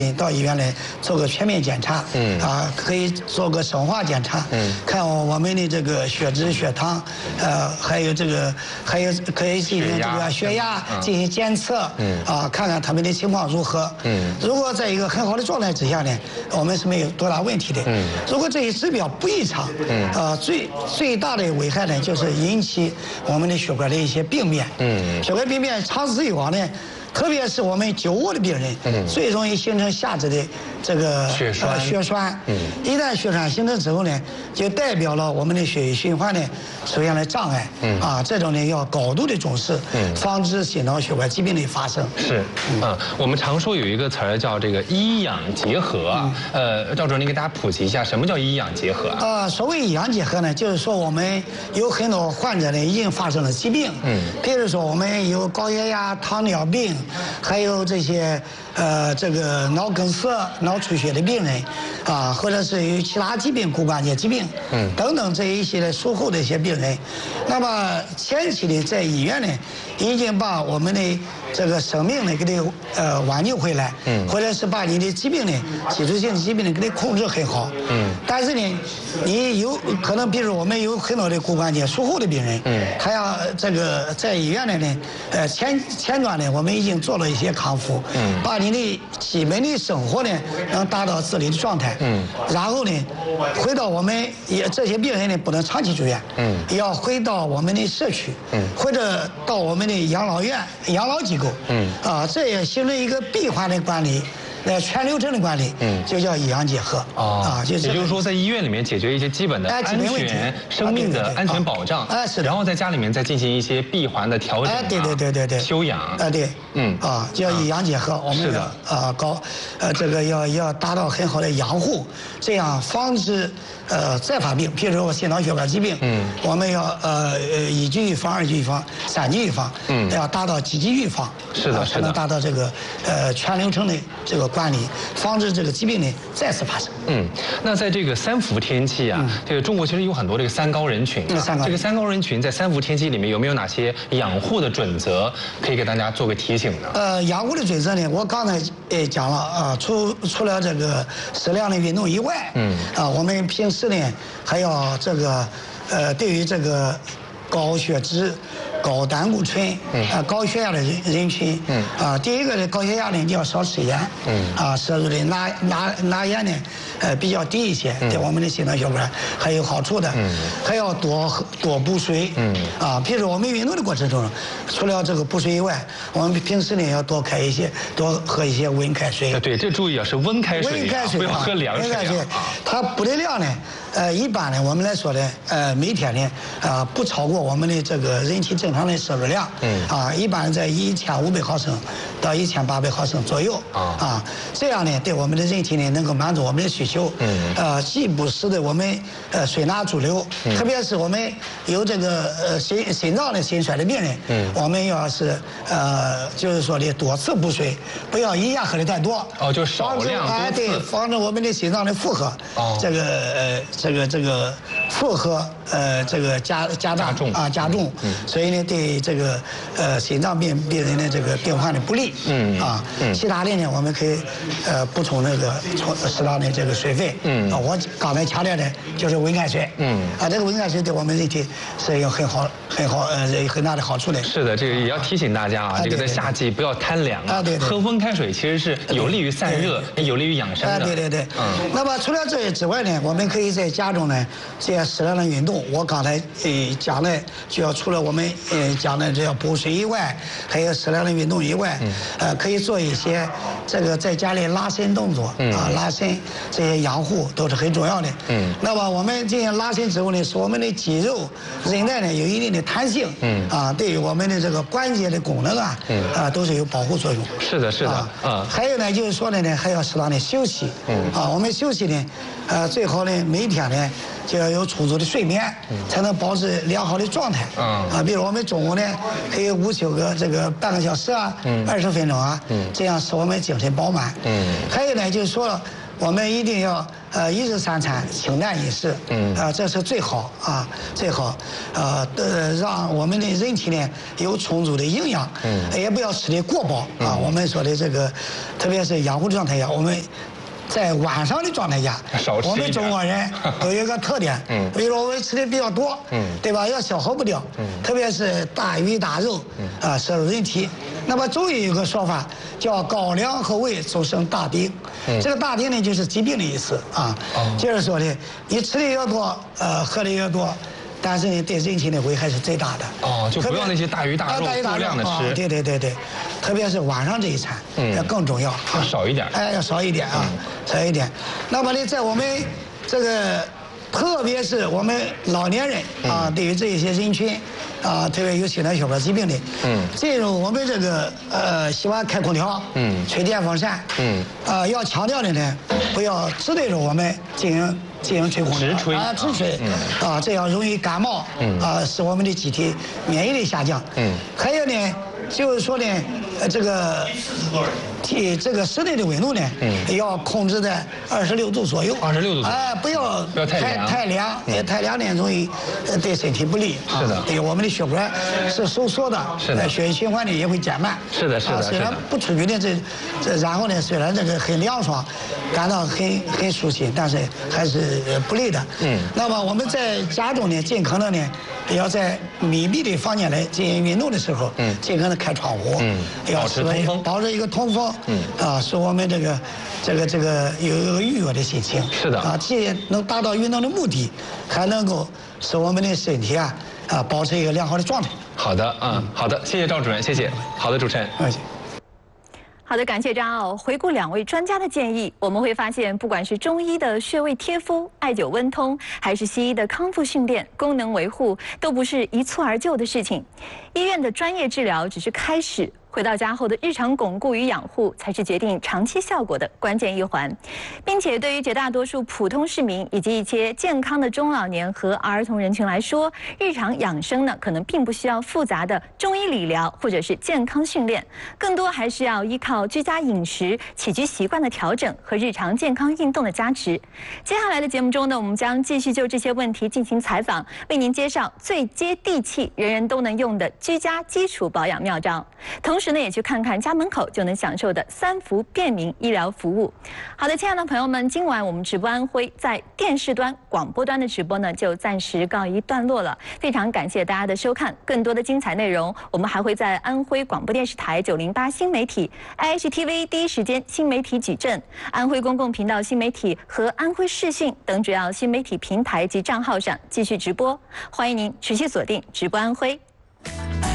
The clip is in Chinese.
到医院来做个全面检查，可以做个生化检查，看我们的这个血脂、血糖，还有可以进行这个血压进行监测，看看他们的情况如何。如果在一个很好的状态之下呢，我们是没有多大问题的。如果这些指标不异常，最大的危害呢，就是引起我们的血管的一些病变。血管病变长此以往呢。特别是我们久卧的病人，最容易形成下肢的这个血栓。一旦血栓形成之后呢，就代表了我们的血液循环呢出现了障碍。这种呢要高度的重视，防止心脑血管疾病的发生。 是，我们常说有一个词儿叫这个医养结合。赵主任，您给大家普及一下什么叫医养结合？ 所谓医养结合呢，就是说我们有很多患者呢已经发生了疾病，比如说我们有高血压、糖尿病。还有这些这个脑梗塞、脑出血的病人，或者是有其他疾病、骨关节疾病，等等这一些的术后的一些病人，那么前期呢，在医院呢，已经把我们的这个生命呢给它挽救回来，或者是把你的疾病呢，基础性的疾病呢给它控制很好，但是呢，你有可能，比如我们有很多的骨关节术后的病人，他要这个在医院呢，前端呢，我们已经做了一些康复，把你的基本的生活呢能达到自理的状态，然后呢，回到我们这些病人呢不能长期住院，要回到我们的社区，或者到我们的养老院、养老机构，这也形成一个闭环的管理。全流程的管理，就叫医养结合也就是说，在医院里面解决一些基本的安全、生命的安全保障， 是的。 然后在家里面再进行一些闭环的调整， 对， 休养， 叫医养结合。我们这个要达到很好的养护，这样防止再发病。譬如说心脑血管疾病，我们要一级预防、二级预防、三级预防，要达到几级预防，才能达到这个全流程的这个管理，防止这个疾病呢再次发生。 那在这个三伏天气啊，这个中国其实有很多这个三高人群，这个三高人群在三伏天气里面有没有哪些养护的准则可以给大家做个提醒呢？ 养护的准则呢，我刚才讲了除了这个适量的运动以外，我们平时呢还要这个对于这个高血脂、高胆固醇、高血压的人群，第一个呢，高血压呢你要少吃盐，摄入的钠盐呢比较低一些，对我们的心脑血管还有好处的，还要多补水，譬如我们运动的过程中，除了这个补水以外，我们平时呢要多喝一些温开水。 对，这注意啊，是温开水，不要喝凉水。 它补的量呢，一般呢我们来说呢，每天呢不超过我们的这个人体正常的摄入量，一般在1500毫升到1800毫升左右，这样呢对我们的人体呢能够满足我们的需求，既不使得我们水钠潴留，特别是我们有这个心脏的心衰的病人，我们要是就是说的多次补水，不要一下喝的太多， 就少量多次， 对，防止我们的心脏的负荷，这个负荷这个加重，所以呢对这个心脏病人的这个病患的不利，其他的呢我们可以补充那个适当的这个水分，我刚才强调的就是温开水，这个温开水对我们人体是有很大的好处的。 是的，这个也要提醒大家啊，这个在夏季不要贪凉喝温开水其实是有利于散热，也有利于养生的。 对。那么除了这些之外呢，我们可以在家中呢这些适量的运动。我刚才讲的，就要除了我们讲的这要补水以外，还有适量的运动以外，可以做一些这个在家里拉伸动作，拉伸这些养护都是很重要的。那么我们进行拉伸之后呢，使我们的肌肉、韧带呢有一定的弹性，对于我们的这个关节的功能都是有保护作用。 是的， 还有呢，就是说呢，还要适当的休息，我们休息呢，最好呢每天呢就要有充足的睡眠，才能保持良好的状态。比如我们中午呢可以午休个这个半个小时20分钟这样使我们精神饱满。还有呢就是说我们一定要一日三餐清淡饮食，这是最好啊，最好，让我们的人体呢有充足的营养，也不要吃的过饱啊。我们说的这个，特别是养护状态下，我们。在晚上的状态下，我们中国人有一个特点，比如说我们吃的比较多，对吧？要消耗不掉，特别是大鱼大肉，摄入人体。那么中医有个说法叫高粱和胃组成大丁，这个大丁呢就是疾病的意思啊，就是说的你吃的越多，喝的越多。但是呢，对人体的危害是最大的。 就不要那些大鱼大肉过量的吃。 对，特别是晚上这一餐，要更重要。 要少一点。 要少一点啊，少一点。那么呢，在我们这个，特别是我们老年人啊，对于这一些人群啊，特别有心脑血管疾病的，进入我们这个喜欢开空调，吹电风扇，要强调的呢，不要只对着我们进行吹空调，直吹，这样容易感冒，使我们的机体免疫力下降。还有呢，就是说呢，这个室内的温度呢，要控制在26度左右。 26度。 不要太凉，太凉呢容易对身体不利。 是的。 对我们的血管是收缩的，血液循环呢也会减慢。 是的。 虽然不出去呢，然后呢，虽然这个很凉爽，感到很舒心，但是还是不利的。那么我们在家中呢，尽可能呢，要在密闭的房间内进行运动的时候，尽可能开窗户，要保持一个通风，使我们这个有一个愉悦的心情。 是的。 既能达到运动的目的，还能够使我们的身体保持一个良好的状态。 好的，好的，谢谢赵主任，谢谢。好的，主持人。 好的，感谢张奥。回顾2位专家的建议，我们会发现，不管是中医的穴位贴敷、艾灸温通，还是西医的康复训练、功能维护，都不是一蹴而就的事情。医院的专业治疗只是开始。回到家后的日常巩固与养护，才是决定长期效果的关键一环，并且对于绝大多数普通市民以及一些健康的中老年和儿童人群来说，日常养生呢，可能并不需要复杂的中医理疗或者是健康训练，更多还是要依靠居家饮食、起居习惯的调整和日常健康运动的加持。接下来的节目中呢，我们将继续就这些问题进行采访，为您介绍最接地气、人人都能用的居家基础保养妙招。同时呢，也去看看家门口就能享受的3伏便民医疗服务。好的，亲爱的朋友们，今晚我们直播安徽在电视端、广播端的直播呢，就暂时告一段落了。非常感谢大家的收看，更多的精彩内容，我们还会在安徽广播电视台908新媒体、IHTV 第一时间新媒体矩阵、安徽公共频道新媒体和安徽视讯等主要新媒体平台及账号上继续直播。欢迎您持续锁定直播安徽。